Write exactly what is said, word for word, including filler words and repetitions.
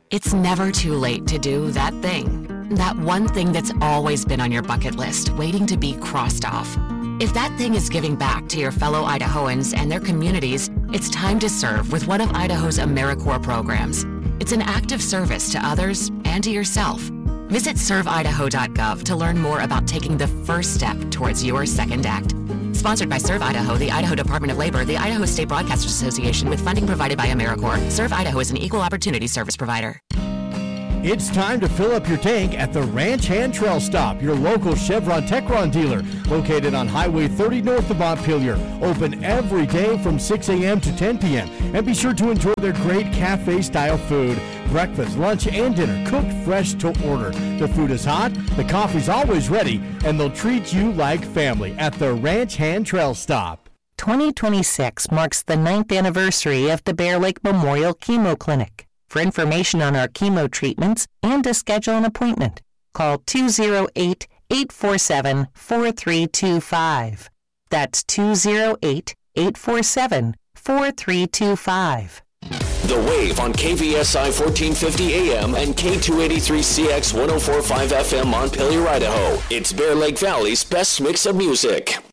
It's never too late to do that thing. That one thing that's always been on your bucket list, waiting to be crossed off. If that thing is giving back to your fellow Idahoans and their communities, it's time to serve with one of Idaho's AmeriCorps programs. It's an act of service to others and to yourself. Visit serve idaho dot gov to learn more about taking the first step towards your second act. Sponsored by Serve Idaho, the Idaho Department of Labor, the Idaho State Broadcasters Association, with funding provided by AmeriCorps. Serve Idaho is an equal opportunity service provider. It's time to fill up your tank at the Ranch Hand Trail Stop, your local Chevron Techron dealer, located on Highway thirty north of Montpelier. Open every day from six a.m. to ten p.m. And be sure to enjoy their great cafe-style food. Breakfast, lunch, and dinner cooked fresh to order. The food is hot, the coffee's always ready, and they'll treat you like family at the Ranch Hand Trail Stop. twenty twenty-six marks the ninth anniversary of the Bear Lake Memorial Chemo Clinic. For information on our chemo treatments and to schedule an appointment, call two oh eight, eight four seven, four three two five. That's two oh eight, eight four seven, four three two five. The Wave on K V S I fourteen fifty A M and K two eighty-three C X one oh four point five F M Montpelier, Idaho. It's Bear Lake Valley's best mix of music.